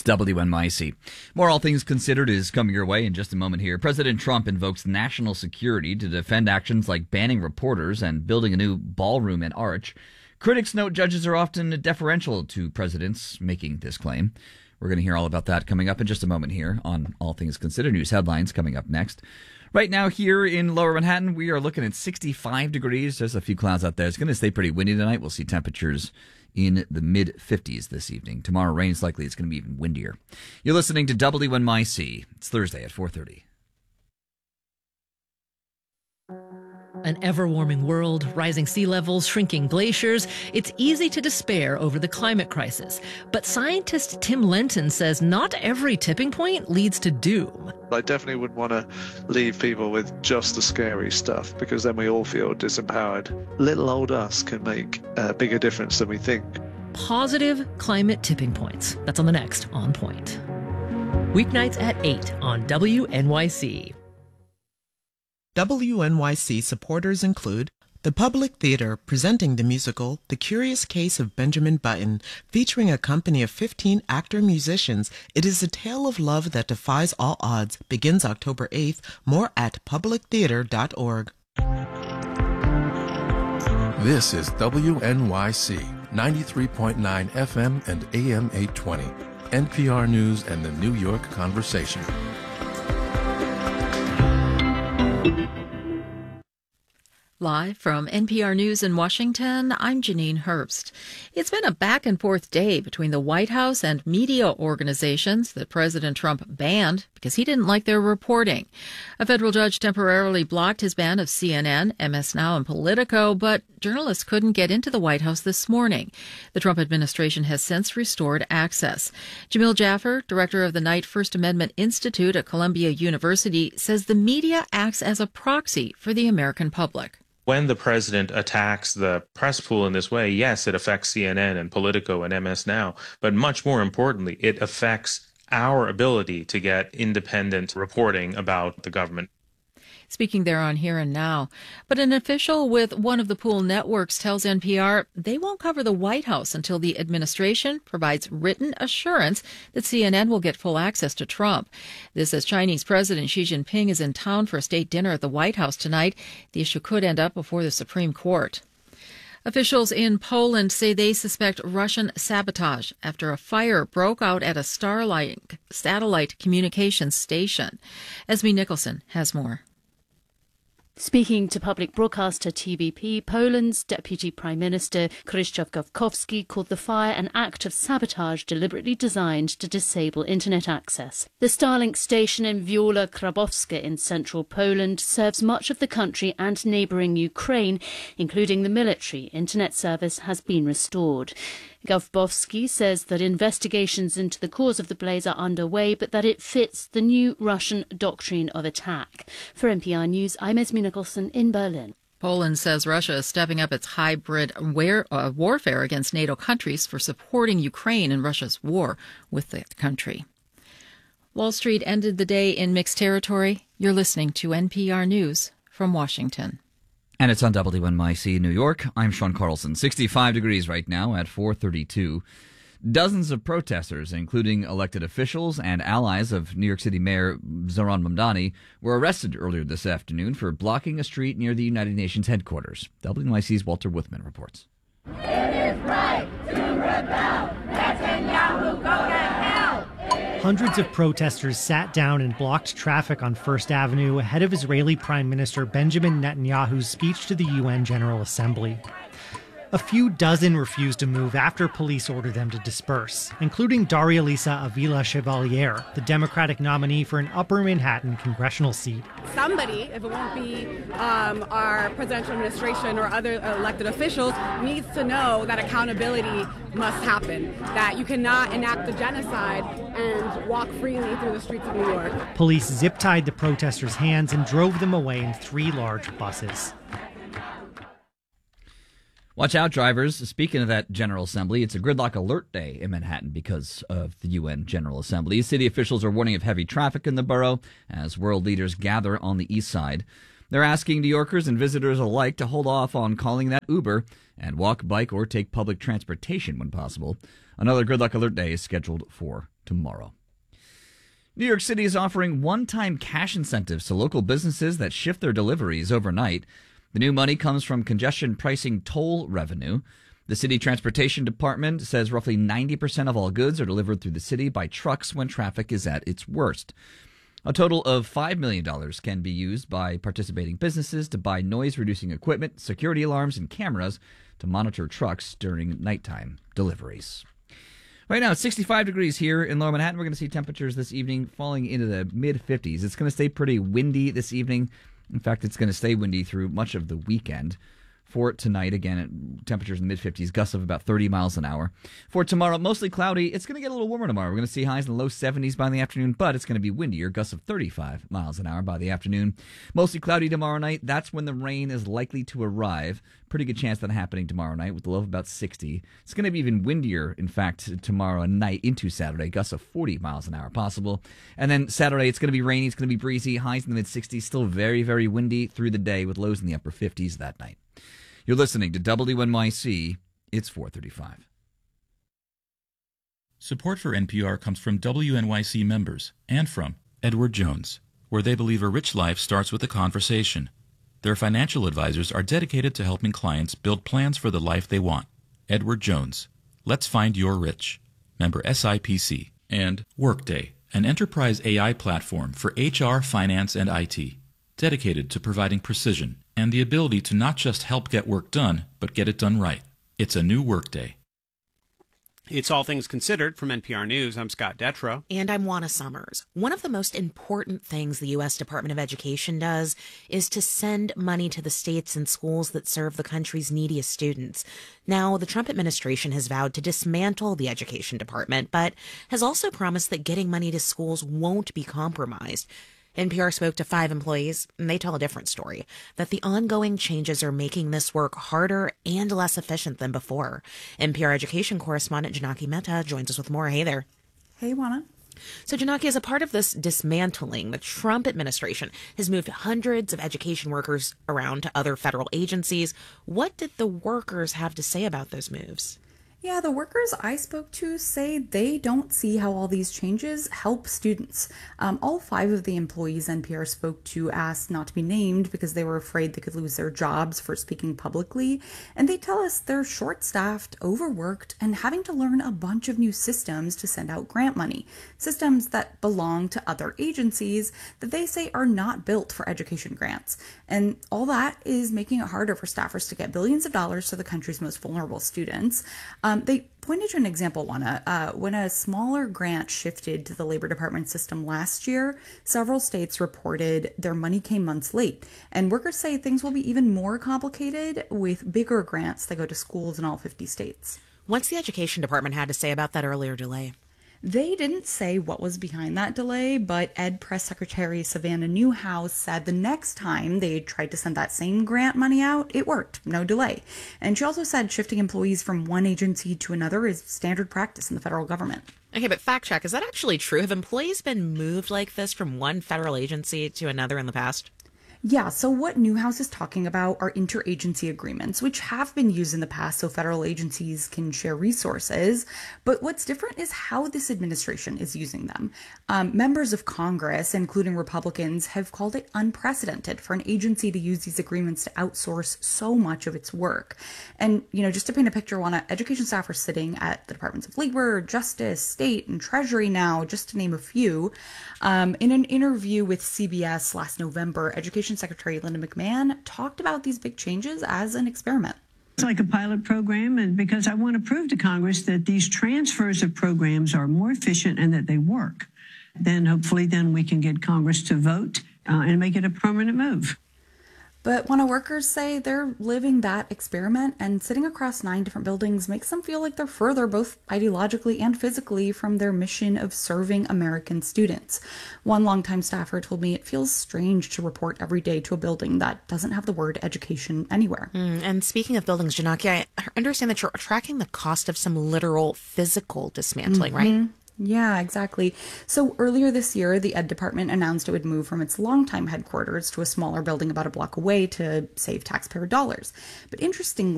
WNYC. More All Things Considered is coming your way in just a moment here. President Trump invokes national security to defend actions like banning reporters and building a new ballroom at Arch. Critics note judges are often deferential to presidents making this claim. We're going to hear all about that coming up in just a moment here on All Things Considered. News headlines coming up next. Right now here in Lower Manhattan, we are looking at 65 degrees. There's a few clouds out there. It's going to stay pretty windy tonight. We'll see temperatures in the mid-50s this evening. Tomorrow, rain's likely. It's going to be even windier. You're listening to WNYC. It's Thursday at 4:30. An ever-warming world, rising sea levels, shrinking glaciers. It's easy to despair over the climate crisis. But scientist Tim Lenton says not every tipping point leads to doom. I definitely wouldn't want to leave people with just the scary stuff, because then we all feel disempowered. Little old us can make a bigger difference than we think. Positive climate tipping points. That's on the next On Point. Weeknights at 8 on WNYC. WNYC supporters include the Public Theater presenting the musical The Curious Case of Benjamin Button, featuring a company of 15 actor-musicians. It is a tale of love that defies all odds. Begins October 8th. More at publictheater.org. This is WNYC 93.9 FM and AM 820. NPR News and the New York Conversation. Live from NPR News in Washington, I'm Janine Herbst. It's been a back-and-forth day between the White House and media organizations that President Trump banned because he didn't like their reporting. A federal judge temporarily blocked his ban of CNN, MS Now, and Politico, but journalists couldn't get into the White House this morning. The Trump administration has since restored access. Jamil Jaffer, director of the Knight First Amendment Institute at Columbia University, says the media acts as a proxy for the American public. When the president attacks the press pool in this way, yes, it affects CNN and Politico and MS Now, but much more importantly, it affects our ability to get independent reporting about the government. Speaking there on Here and Now. But an official with one of the pool networks tells NPR they won't cover the White House until the administration provides written assurance that CNN will get full access to Trump. This as Chinese President Xi Jinping is in town for a state dinner at the White House tonight. The issue could end up before the Supreme Court. Officials in Poland say they suspect Russian sabotage after a fire broke out at a Starlink satellite communications station. Esme Nicholson has more. Speaking to public broadcaster TVP, Poland's Deputy Prime Minister Krzysztof Gawkowski called the fire an act of sabotage deliberately designed to disable internet access. The Starlink station in Wiola Krabowska in central Poland serves much of the country and neighbouring Ukraine, including the military. Internet service has been restored. Gawkowski says that investigations into the cause of the blaze are underway, but that it fits the new Russian doctrine of attack. For NPR News, I'm Esme Nicholson in Berlin. Poland says Russia is stepping up its hybrid warfare against NATO countries for supporting Ukraine in Russia's war with that country. Wall Street ended the day in mixed territory. You're listening to NPR News from Washington. And it's on WNYC New York. I'm Sean Carlson. 65 degrees right now at 4:32. Dozens of protesters, including elected officials and allies of New York City Mayor Zohran Mamdani, were arrested earlier this afternoon for blocking a street near the United Nations headquarters. WNYC's Walter Wuthman reports. It is right to rebel. Netanyahu, go to hell. Hundreds of protesters sat down and blocked traffic on First Avenue ahead of Israeli Prime Minister Benjamin Netanyahu's speech to the UN General Assembly. A few dozen refused to move after police ordered them to disperse, including Daria Lisa Avila Chevalier, the Democratic nominee for an Upper Manhattan congressional seat. Somebody, if it won't be our presidential administration or other elected officials, needs to know that accountability must happen, that you cannot enact a genocide and walk freely through the streets of New York. Police zip-tied the protesters' hands and drove them away in 3 large buses. Watch out, drivers. Speaking of that General Assembly, it's a gridlock alert day in Manhattan because of the UN General Assembly. City officials are warning of heavy traffic in the borough as world leaders gather on the east side. They're asking New Yorkers and visitors alike to hold off on calling that Uber and walk, bike, or take public transportation when possible. Another Good Luck Alert Day is scheduled for tomorrow. New York City is offering one-time cash incentives to local businesses that shift their deliveries overnight. The new money comes from congestion pricing toll revenue. The city transportation department says roughly 90% of all goods are delivered through the city by trucks when traffic is at its worst. A total of $5 million can be used by participating businesses to buy noise-reducing equipment, security alarms, and cameras to monitor trucks during nighttime deliveries. Right now, it's 65 degrees here in Lower Manhattan. We're going to see temperatures this evening falling into the mid-50s. It's going to stay pretty windy this evening. In fact, it's going to stay windy through much of the weekend. For tonight, again, temperatures in the mid-50s, gusts of about 30 miles an hour. For tomorrow, mostly cloudy. It's going to get a little warmer tomorrow. We're going to see highs in the low 70s by the afternoon, but it's going to be windier, gusts of 35 miles an hour by the afternoon. Mostly cloudy tomorrow night. That's when the rain is likely to arrive. Pretty good chance that happening tomorrow night with the low of about 60. It's going to be even windier, in fact, tomorrow night into Saturday. Gusts of 40 miles an hour possible. And then Saturday, it's going to be rainy. It's going to be breezy. Highs in the mid-60s. Still very, very windy through the day with lows in the upper 50s that night. You're listening to WNYC. It's 4:35. Support for NPR comes from WNYC members and from Edward Jones, where they believe a rich life starts with a conversation. Their financial advisors are dedicated to helping clients build plans for the life they want. Edward Jones. Let's find your rich. Member SIPC. And Workday, an enterprise AI platform for HR, finance, and IT, dedicated to providing precision and the ability to not just help get work done, but get it done right. It's a new Workday. It's All Things Considered from NPR News. I'm Scott Detrow. And I'm Juana Summers. One of the most important things the U.S. Department of Education does is to send money to the states and schools that serve the country's neediest students. Now, the Trump administration has vowed to dismantle the Education Department, but has also promised that getting money to schools won't be compromised. NPR spoke to 5 employees, and they tell a different story, that the ongoing changes are making this work harder and less efficient than before. NPR education correspondent Janaki Mehta joins us with more. Hey there. Hey, Juana. So, Janaki, as a part of this dismantling, the Trump administration has moved hundreds of education workers around to other federal agencies. What did the workers have to say about those moves? Yeah, the workers I spoke to say they don't see how all these changes help students. All 5 of the employees NPR spoke to asked not to be named because they were afraid they could lose their jobs for speaking publicly. And they tell us they're short-staffed, overworked, and having to learn a bunch of new systems to send out grant money. Systems that belong to other agencies that they say are not built for education grants. And all that is making it harder for staffers to get billions of dollars to the country's most vulnerable students. They pointed to an example, Juana. When a smaller grant shifted to the Labor Department system last year, several states reported their money came months late. And workers say things will be even more complicated with bigger grants that go to schools in all 50 states. What's the Education Department had to say about that earlier delay? They didn't say what was behind that delay, but Ed Press Secretary Savannah Newhouse said the next time they tried to send that same grant money out, it worked, no delay. And she also said shifting employees from one agency to another is standard practice in the federal government. Okay, but fact check, is that actually true? Have employees been moved like this from one federal agency to another in the past? Yeah, so what Newhouse is talking about are interagency agreements, which have been used in the past so federal agencies can share resources. But what's different is how this administration is using them. Members of Congress, including Republicans, have called it unprecedented for an agency to use these agreements to outsource so much of its work. And, just to paint a picture, education staff are sitting at the Departments of Labor, Justice, State, and Treasury now, just to name a few. In an interview with CBS last November, Education Secretary Linda McMahon talked about these big changes as an experiment. It's like a pilot program, and because I want to prove to Congress that these transfers of programs are more efficient and that they work. Then hopefully we can get Congress to vote and make it a permanent move. But when workers say they're living that experiment, and sitting across 9 different buildings makes them feel like they're further both ideologically and physically from their mission of serving American students. One longtime staffer told me it feels strange to report every day to a building that doesn't have the word education anywhere. And speaking of buildings, Janaki, I understand that you're tracking the cost of some literal physical dismantling, right? Yeah, exactly. So earlier this year, the Ed Department announced it would move from its longtime headquarters to a smaller building about a block away to save taxpayer dollars. But interestingly,